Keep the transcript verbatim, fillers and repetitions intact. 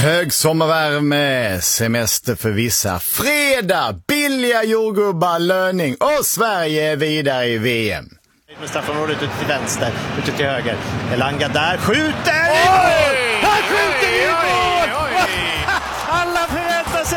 Högsommarvärme, semester för vissa, fredag, billiga jordgubbar, löning och Sverige är vidare i V M. Med straffområdet ut till vänster, ut till höger. Elanga där, skjuter! Oj! Han skjuter i